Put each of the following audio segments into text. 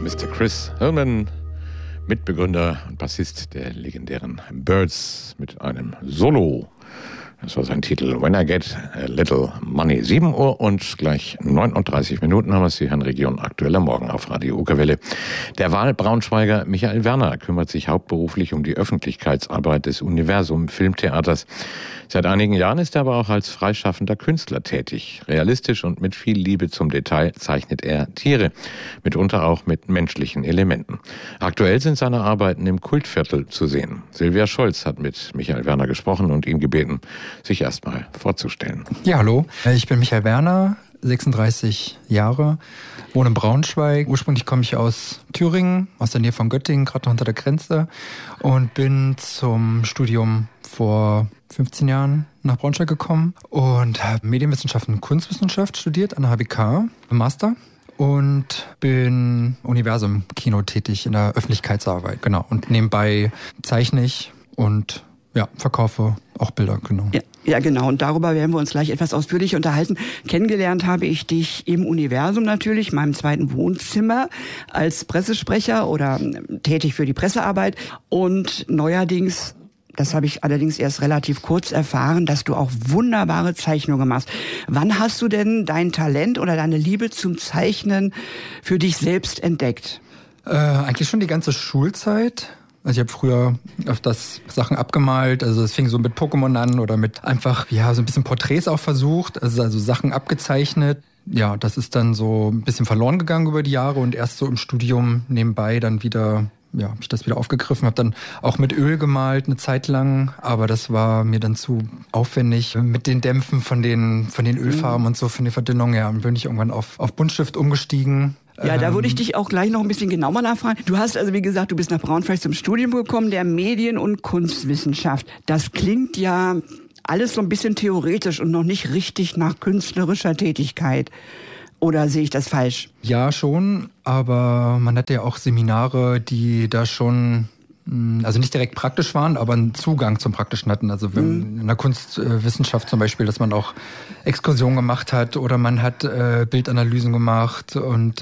Mr. Chris Hillman, Mitbegründer und Bassist der legendären Byrds, mit einem Solo. Das war sein Titel, When I Get a Little Money. 7 Uhr und gleich 39 Minuten haben wir es hier in Region Aktueller Morgen auf Radio Ukerwelle. Der Wahlbraunschweiger Michael Werner kümmert sich hauptberuflich um die Öffentlichkeitsarbeit des Universum Filmtheaters. Seit einigen Jahren ist er aber auch als freischaffender Künstler tätig. Realistisch und mit viel Liebe zum Detail zeichnet er Tiere, mitunter auch mit menschlichen Elementen. Aktuell sind seine Arbeiten im Kultviertel zu sehen. Silvia Scholz hat mit Michael Werner gesprochen und ihn gebeten, sich erstmal vorzustellen. Ja, hallo. Ich bin Michael Werner, 36 Jahre, wohne in Braunschweig. Ursprünglich komme ich aus Thüringen, aus der Nähe von Göttingen, gerade noch hinter der Grenze, und bin zum Studium vor 15 Jahren nach Braunschweig gekommen und habe Medienwissenschaften und Kunstwissenschaft studiert an der HBK im Master und bin Universum-Kino tätig in der Öffentlichkeitsarbeit, genau. Und nebenbei zeichne ich und verkaufe auch Bilder, genau. Ja, genau. Und darüber werden wir uns gleich etwas ausführlich unterhalten. Kennengelernt habe ich dich im Universum natürlich, meinem zweiten Wohnzimmer, als Pressesprecher oder tätig für die Pressearbeit. Und neuerdings, das habe ich allerdings erst relativ kurz erfahren, dass du auch wunderbare Zeichnungen machst. Wann hast du denn dein Talent oder deine Liebe zum Zeichnen für dich selbst entdeckt? Eigentlich schon die ganze Schulzeit. Also ich habe früher öfters Sachen abgemalt, also es fing so mit Pokémon an oder mit einfach, so ein bisschen Porträts auch versucht, also Sachen abgezeichnet. Ja, das ist dann so ein bisschen verloren gegangen über die Jahre und erst so im Studium nebenbei dann wieder, habe ich das wieder aufgegriffen, habe dann auch mit Öl gemalt eine Zeit lang, aber das war mir dann zu aufwendig mit den Dämpfen von den Ölfarben und so, von der Verdünnung. Ja, dann bin ich irgendwann auf Buntstift umgestiegen. Ja, da würde ich dich auch gleich noch ein bisschen genauer nachfragen. Du hast also, wie gesagt, du bist nach Braunschweig zum Studium gekommen, der Medien- und Kunstwissenschaft. Das klingt ja alles so ein bisschen theoretisch und noch nicht richtig nach künstlerischer Tätigkeit. Oder sehe ich das falsch? Ja, schon, aber man hat ja auch Seminare, die da schon, also nicht direkt praktisch waren, aber einen Zugang zum Praktischen hatten. Also wenn in der Kunstwissenschaft zum Beispiel, dass man auch Exkursionen gemacht hat oder man hat Bildanalysen gemacht und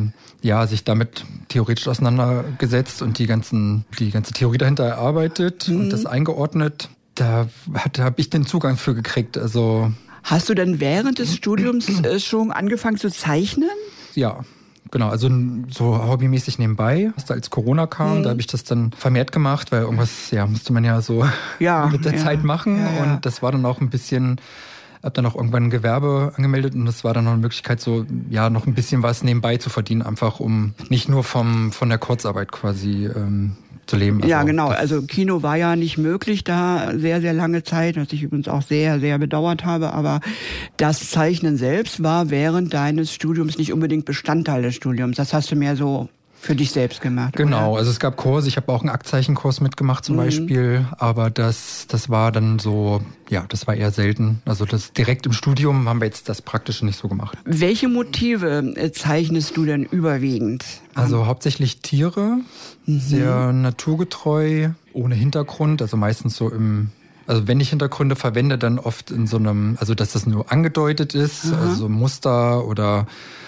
sich damit theoretisch auseinandergesetzt und die ganze Theorie dahinter erarbeitet und das eingeordnet. Da habe ich den Zugang für gekriegt. Also hast du denn während des Studiums schon angefangen zu zeichnen? Ja. Genau, also so hobbymäßig nebenbei. Als Corona kam, da habe ich das dann vermehrt gemacht, weil irgendwas, musste man ja so mit der Zeit machen. Ja. Und das war dann auch ein bisschen, habe dann auch irgendwann ein Gewerbe angemeldet und das war dann noch eine Möglichkeit, so noch ein bisschen was nebenbei zu verdienen, einfach um nicht nur von der Kurzarbeit quasi zu leben. Also ja, genau. Also Kino war ja nicht möglich da sehr, sehr lange Zeit, was ich übrigens auch sehr, sehr bedauert habe. Aber das Zeichnen selbst war während deines Studiums nicht unbedingt Bestandteil des Studiums. Das hast du mehr so für dich selbst gemacht. Genau, oder? Also es gab Kurse, ich habe auch einen Aktzeichenkurs mitgemacht zum Beispiel, aber das war dann so, das war eher selten. Also das direkt im Studium haben wir jetzt das Praktische nicht so gemacht. Welche Motive zeichnest du denn überwiegend? Also hauptsächlich Tiere, sehr naturgetreu, ohne Hintergrund, also meistens so also wenn ich Hintergründe verwende, dann oft in so einem, also dass das nur angedeutet ist, also so ein Muster oder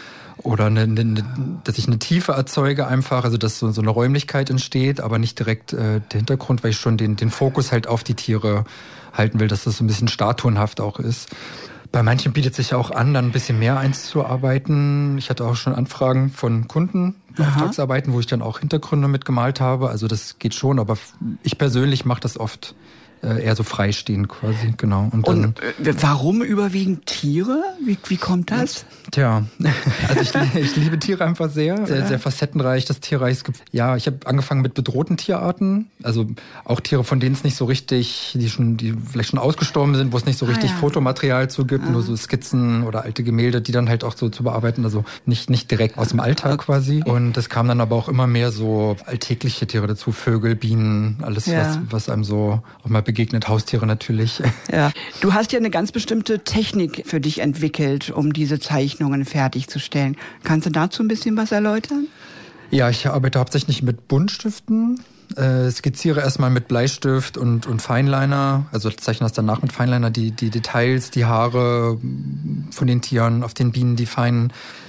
dass ich eine Tiefe erzeuge einfach, also dass so eine Räumlichkeit entsteht, aber nicht direkt der Hintergrund, weil ich schon den Fokus halt auf die Tiere halten will, dass das so ein bisschen statuenhaft auch ist. Bei manchen bietet sich ja auch an, dann ein bisschen mehr einzuarbeiten. Ich hatte auch schon Anfragen von Kunden, Auftragsarbeiten, wo ich dann auch Hintergründe mitgemalt habe. Also das geht schon, aber ich persönlich mache das oft eher so freistehend quasi, genau. Und warum überwiegend Tiere? Wie kommt das? Tja, also ich liebe Tiere einfach sehr, sehr facettenreich, das Tierreich. Ich habe angefangen mit bedrohten Tierarten, also auch Tiere, von denen es nicht so richtig, die vielleicht schon ausgestorben sind, wo es nicht so richtig Fotomaterial zu gibt, nur so Skizzen oder alte Gemälde, die dann halt auch so zu bearbeiten, also nicht direkt aus dem Alltag quasi. Und das kam dann aber auch immer mehr so alltägliche Tiere dazu, Vögel, Bienen, alles was einem so auch mal begegnet, Haustiere natürlich. Ja. Du hast ja eine ganz bestimmte Technik für dich entwickelt, um diese Zeichnungen fertigzustellen. Kannst du dazu ein bisschen was erläutern? Ja, ich arbeite hauptsächlich mit Buntstiften. skizziere erstmal mit Bleistift und Fineliner, also zeichne das danach mit Fineliner, die Details, die Haare von den Tieren, auf den Bienen, die feinen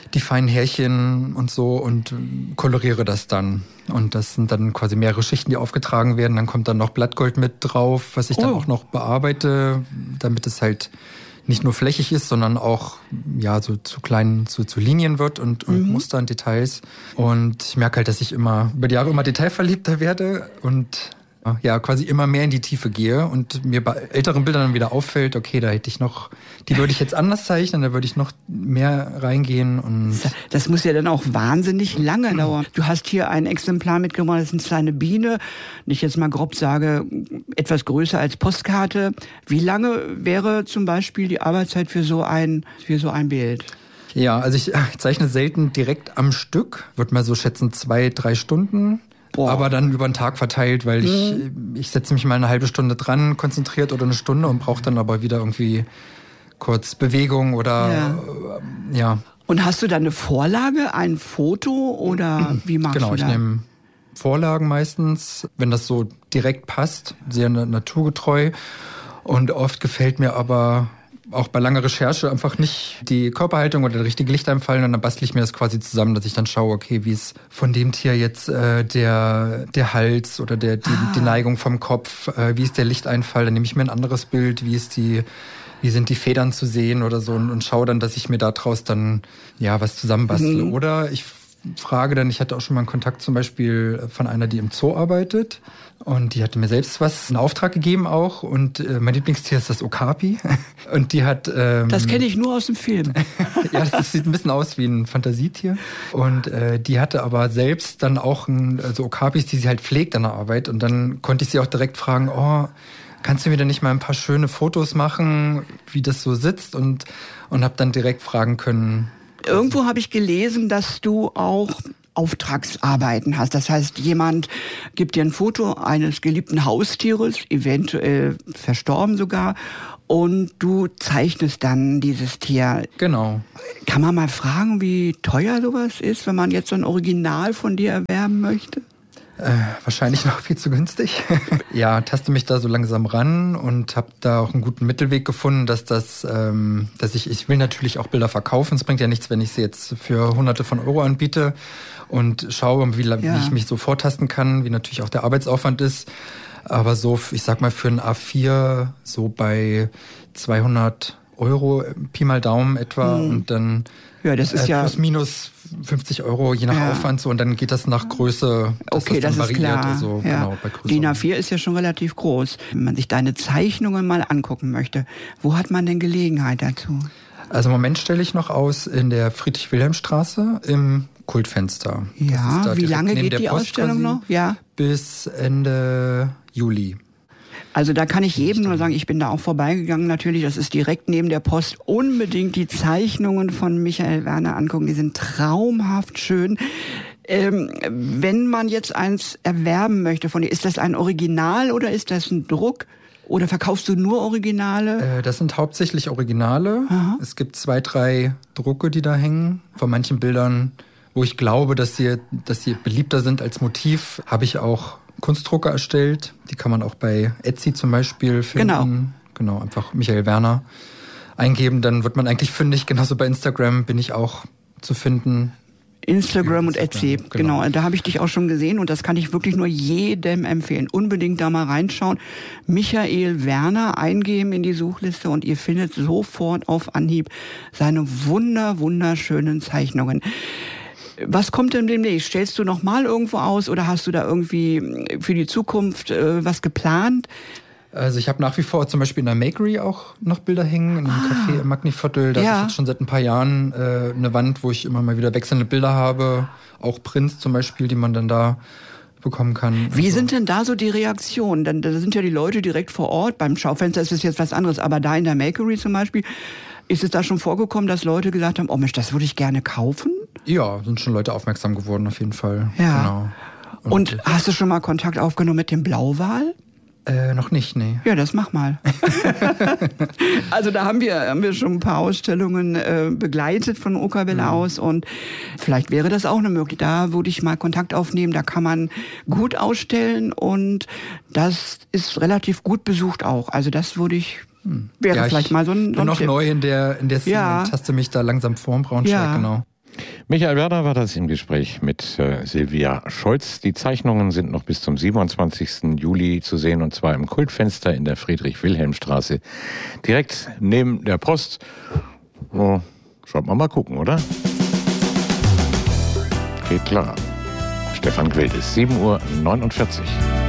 Härchen und so und koloriere das dann. Und das sind dann quasi mehrere Schichten, die aufgetragen werden. Dann kommt dann noch Blattgold mit drauf, was ich dann auch noch bearbeite, damit es halt nicht nur flächig ist, sondern auch ja so zu kleinen, zu Linien wird und Muster und Details. Und ich merke halt, dass ich über die Jahre immer detailverliebter werde und ja, quasi immer mehr in die Tiefe gehe und mir bei älteren Bildern dann wieder auffällt, okay, da hätte ich noch, die würde ich jetzt anders zeichnen, da würde ich noch mehr reingehen. Und das muss ja dann auch wahnsinnig lange dauern. Du hast hier ein Exemplar mitgebracht, das ist eine kleine Biene, ich jetzt mal grob sage, etwas größer als Postkarte. Wie lange wäre zum Beispiel die Arbeitszeit für so ein Bild? Ja, also ich zeichne selten direkt am Stück, würde mal so schätzen 2-3 Stunden. Aber dann über den Tag verteilt, weil ich setze mich mal eine halbe Stunde dran, konzentriert oder eine Stunde und brauche dann aber wieder irgendwie kurz Bewegung oder ja. Und hast du dann eine Vorlage, ein Foto oder wie machst du das? Genau, ich nehme Vorlagen meistens, wenn das so direkt passt, sehr naturgetreu. Und oft gefällt mir aber auch bei langer Recherche einfach nicht die Körperhaltung oder der richtige Lichteinfall und dann bastle ich mir das quasi zusammen, dass ich dann schaue, okay, wie ist von dem Tier jetzt der Hals oder die Neigung vom Kopf, wie ist der Lichteinfall, dann nehme ich mir ein anderes Bild, wie sind die Federn zu sehen oder so und schaue dann, dass ich mir daraus dann ja was zusammenbastle. Oder ich frage dann, ich hatte auch schon mal einen Kontakt zum Beispiel von einer, die im Zoo arbeitet und die hatte mir selbst einen Auftrag gegeben auch und mein Lieblingstier ist das Okapi und die hat... das kenne ich nur aus dem Film. Ja, das sieht ein bisschen aus wie ein Fantasietier und die hatte aber selbst dann auch Okapis, die sie halt pflegt an der Arbeit und dann konnte ich sie auch direkt fragen, kannst du mir denn nicht mal ein paar schöne Fotos machen, wie das so sitzt und habe dann direkt fragen können. Irgendwo habe ich gelesen, dass du auch Auftragsarbeiten hast. Das heißt, jemand gibt dir ein Foto eines geliebten Haustieres, eventuell verstorben sogar, und du zeichnest dann dieses Tier. Genau. Kann man mal fragen, wie teuer sowas ist, wenn man jetzt so ein Original von dir erwerben möchte? Wahrscheinlich noch viel zu günstig. Ja, taste mich da so langsam ran und habe da auch einen guten Mittelweg gefunden, dass ich will natürlich auch Bilder verkaufen. Es bringt ja nichts, wenn ich sie jetzt für Hunderte von Euro anbiete und schaue, wie ich mich so vortasten kann, wie natürlich auch der Arbeitsaufwand ist. Aber so, ich sag mal, für ein A4 so bei 200 Euro, Pi mal Daumen etwa und dann das ist plus minus 50 Euro, je nach Aufwand so und dann geht das nach Größe, okay, das ist klar. Also, genau, bei Größe. DIN A4 ist ja schon relativ groß. Wenn man sich deine Zeichnungen mal angucken möchte, wo hat man denn Gelegenheit dazu? Also im Moment stelle ich noch aus in der Friedrich-Wilhelm-Straße im Kultfenster. Ja, wie lange geht die Ausstellung noch? Ja. Bis Ende Juli. Also da kann ich jedem nur sagen, ich bin da auch vorbeigegangen natürlich, das ist direkt neben der Post. Unbedingt die Zeichnungen von Michael Werner angucken, die sind traumhaft schön. Wenn man jetzt eins erwerben möchte von dir, ist das ein Original oder ist das ein Druck? Oder verkaufst du nur Originale? Das sind hauptsächlich Originale. Aha. Es gibt 2-3 Drucke, die da hängen. Von manchen Bildern, wo ich glaube, dass sie beliebter sind als Motiv, habe ich auch Kunstdrucke erstellt. Die kann man auch bei Etsy zum Beispiel finden. Genau, einfach Michael Werner eingeben, dann wird man eigentlich fündig. Genauso bei Instagram bin ich auch zu finden. Instagram und Etsy, genau. Da habe ich dich auch schon gesehen und das kann ich wirklich nur jedem empfehlen. Unbedingt da mal reinschauen. Michael Werner eingeben in die Suchliste und ihr findet sofort auf Anhieb seine wunderschönen Zeichnungen. Was kommt denn demnächst? Stellst du noch mal irgendwo aus oder hast du da irgendwie für die Zukunft was geplant? Also ich habe nach wie vor zum Beispiel in der Makery auch noch Bilder hängen, in einem Café im Magniviertel. Da habe ich jetzt schon seit ein paar Jahren eine Wand, wo ich immer mal wieder wechselnde Bilder habe. Auch Prints zum Beispiel, die man dann da bekommen kann. Wie sind denn da so die Reaktionen? Denn da sind ja die Leute direkt vor Ort. Beim Schaufenster ist es jetzt was anderes. Aber da in der Makery zum Beispiel, ist es da schon vorgekommen, dass Leute gesagt haben, oh Mensch, das würde ich gerne kaufen? Ja, sind schon Leute aufmerksam geworden auf jeden Fall. Ja. Genau. Und hast du schon mal Kontakt aufgenommen mit dem Blauwal? Noch nicht, nee. Ja, das mach mal. Also da haben wir schon ein paar Ausstellungen begleitet von Okawelle aus und vielleicht wäre das auch eine Möglichkeit. Da würde ich mal Kontakt aufnehmen, da kann man gut ausstellen und das ist relativ gut besucht auch. Also das würde ich, wäre vielleicht mal so ein bin noch Tipp. neu in der Szene und taste mich da langsam vor Braunschweig, genau. Michael Werner war das im Gespräch mit Silvia Scholz. Die Zeichnungen sind noch bis zum 27. Juli zu sehen und zwar im Kultfenster in der Friedrich-Wilhelm-Straße, direkt neben der Post. Oh, schaut mal gucken, oder? Geht klar. Stefan Gwildes, 7:49 Uhr.